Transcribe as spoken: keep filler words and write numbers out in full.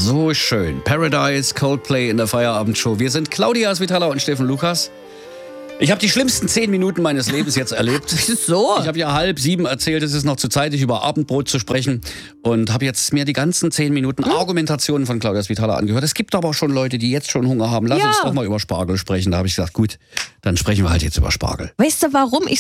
So schön. Paradise, Coldplay in der Feierabendshow. Wir sind Claudia Svitala und Steffen Lukas. Ich habe die schlimmsten zehn Minuten meines Lebens jetzt erlebt. So. Ich habe ja halb sieben erzählt, es ist noch zu zeitig, über Abendbrot zu sprechen. Und habe jetzt mir die ganzen zehn Minuten hm? Argumentationen von Claudia Svitala angehört. Es gibt aber auch schon Leute, die jetzt schon Hunger haben. Lass ja. uns doch mal über Spargel sprechen. Da habe ich gesagt, gut, dann sprechen wir halt jetzt über Spargel. Weißt du, warum ich